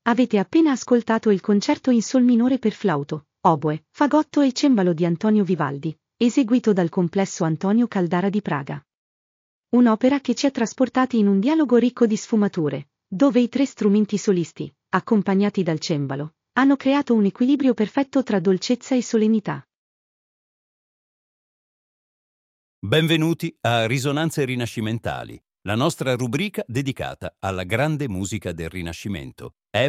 Avete appena ascoltato il concerto in sol minore per flauto, oboe, fagotto e cembalo di Antonio Vivaldi, eseguito dal Complesso Antonio Caldara di Praga. Un'opera che ci ha trasportati in un dialogo ricco di sfumature, dove i tre strumenti solisti, accompagnati dal cembalo, hanno creato un equilibrio perfetto tra dolcezza e solennità. Benvenuti a Risonanze Rinascimentali, la nostra rubrica dedicata alla grande musica del Rinascimento,